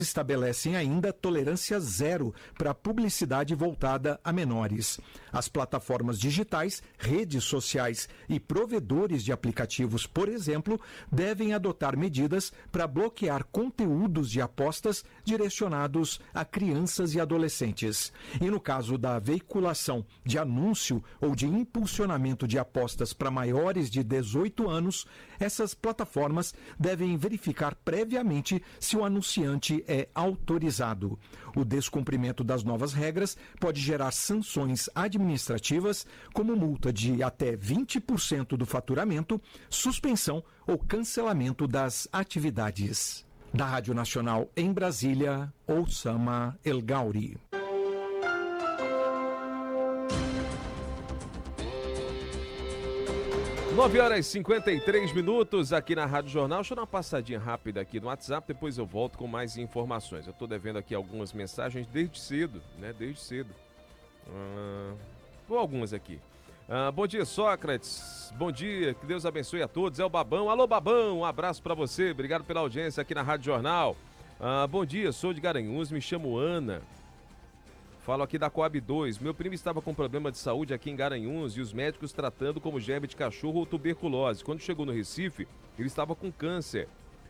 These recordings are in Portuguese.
estabelecem ainda tolerância zero para publicidade voltada a menores. As plataformas digitais, redes sociais e provedores de aplicativos, por exemplo, devem adotar medidas para bloquear conteúdos de apostas direcionados a crianças e adolescentes. E no caso da veiculação de anúncio ou de impulsionamento de apostas para maiores de 18 anos, essas plataformas devem verificar previamente se o anunciante é autorizado. O descumprimento das novas regras pode gerar sanções administrativas, como multa de até 20% do faturamento, suspensão ou cancelamento das atividades. Da Rádio Nacional em Brasília, Oussama El Gauri. 9h53 aqui na Rádio Jornal. Deixa eu dar uma passadinha rápida aqui no WhatsApp, depois eu volto com mais informações. Eu estou devendo aqui algumas mensagens desde cedo, né? Desde cedo. Vou algumas aqui. Bom dia, Sócrates. Bom dia, que Deus abençoe a todos. É o Babão. Alô, Babão, um abraço para você. Obrigado pela audiência aqui na Rádio Jornal. Bom dia, sou de Garanhuns, me chamo Ana. Falo aqui da Coab 2. Meu primo estava com problema de saúde aqui em Garanhuns e os médicos tratando como germe de cachorro ou tuberculose. Quando chegou no Recife, ele estava com câncer.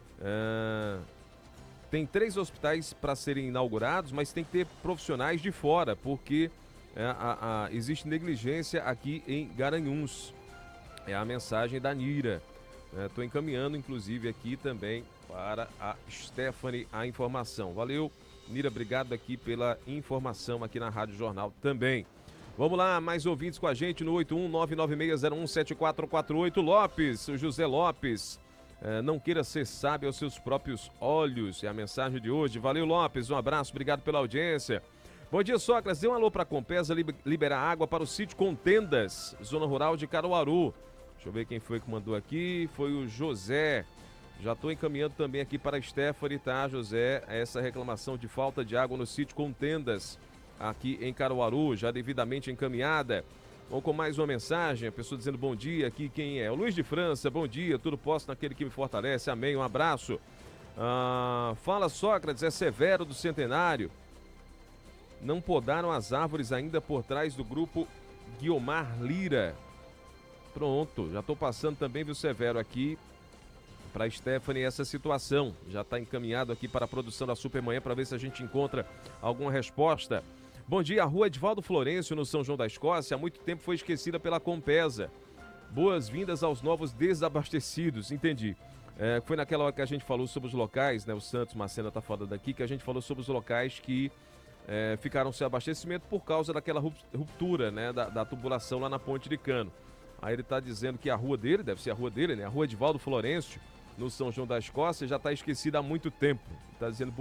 Tem 3 hospitais para serem inaugurados, mas tem que ter profissionais de fora, porque existe negligência aqui em Garanhuns. É a mensagem da Nira. Estou encaminhando, inclusive, aqui também para a Stephanie a informação. Valeu, Nira, obrigado aqui pela informação aqui na Rádio Jornal também. Vamos lá, mais ouvintes com a gente no 81996017448. Lopes, o José Lopes. Não queira ser sábio aos seus próprios olhos. É a mensagem de hoje. Valeu, Lopes. Um abraço, obrigado pela audiência. Bom dia, Sócrates. Dê um alô para a Compesa liberar água para o sítio Contendas, zona rural de Caruaru. Deixa eu ver quem foi que mandou aqui. Foi o José. Já estou encaminhando também aqui para a Stephanie, tá, José? Essa reclamação de falta de água no sítio Contendas, aqui em Caruaru, já devidamente encaminhada. Vamos com mais uma mensagem, a pessoa dizendo bom dia aqui, quem é? O Luiz de França, bom dia, tudo posso naquele que me fortalece, amém, um abraço. Fala, Sócrates, é Severo do Centenário. Não podaram as árvores ainda por trás do grupo Guiomar Lira. Pronto, já estou passando também, viu, Severo, aqui para a Stephanie essa situação. Já está encaminhado aqui para a produção da Supermanhã para ver se a gente encontra alguma resposta. Bom dia, a rua Edvaldo Florencio, no São João da Escócia, há muito tempo foi esquecida pela Compesa. Boas-vindas aos novos desabastecidos, entendi. Foi naquela hora que a gente falou sobre os locais, né? O Santos Macena tá falando daqui, que a gente falou sobre os locais que ficaram sem abastecimento por causa daquela ruptura, né? Da tubulação lá na Ponte de Cano. Aí ele está dizendo que a rua dele, deve ser a rua dele, né? A rua Edvaldo Florencio, no São João da Escócia, já está esquecida há muito tempo. Está dizendo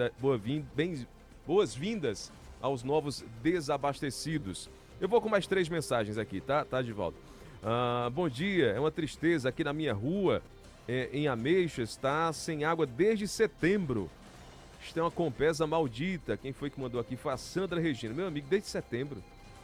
boas-vindas aos novos desabastecidos. Eu vou com mais 3 mensagens aqui, tá, Edvaldo? Bom dia, é uma tristeza aqui na minha rua, em Ameixas, está sem água desde setembro. Isto é uma Compesa maldita. Quem foi que mandou aqui? Foi a Sandra Regina, meu amigo, desde setembro.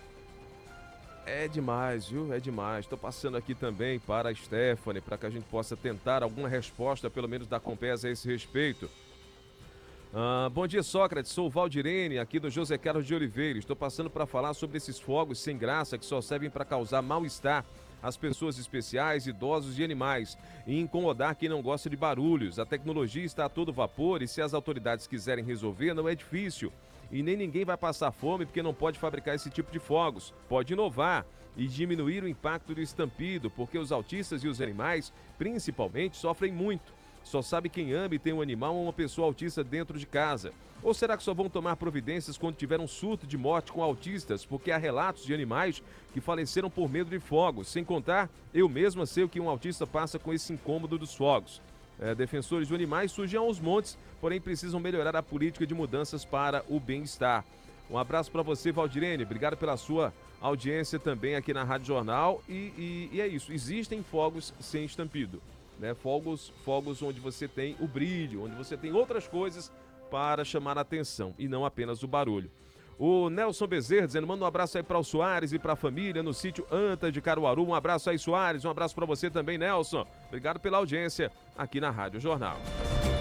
É demais, viu? É demais. Estou passando aqui também para a Stephanie, para que a gente possa tentar alguma resposta, pelo menos da Compesa, a esse respeito. Bom dia, Sócrates. Sou o Valdirene, aqui do José Carlos de Oliveira. Estou passando para falar sobre esses fogos sem graça que só servem para causar mal-estar às pessoas especiais, idosos e animais e incomodar quem não gosta de barulhos. A tecnologia está a todo vapor e se as autoridades quiserem resolver, não é difícil. E nem ninguém vai passar fome porque não pode fabricar esse tipo de fogos. Pode inovar e diminuir o impacto do estampido, porque os autistas e os animais, principalmente, sofrem muito. Só sabe quem ama e tem um animal ou uma pessoa autista dentro de casa. Ou será que só vão tomar providências quando tiver um surto de morte com autistas? Porque há relatos de animais que faleceram por medo de fogos. Sem contar, eu mesma sei o que um autista passa com esse incômodo dos fogos. Defensores de animais surgem aos montes, porém precisam melhorar a política de mudanças para o bem-estar. Um abraço para você, Valdirene. Obrigado pela sua audiência também aqui na Rádio Jornal. E é isso, existem fogos sem estampido, né? Fogos onde você tem o brilho, onde você tem outras coisas para chamar a atenção e não apenas o barulho. O Nelson Bezerra dizendo, manda um abraço aí para o Soares e para a família no sítio Anta de Caruaru. Um abraço aí, Soares. Um abraço para você também, Nelson. Obrigado pela audiência aqui na Rádio Jornal.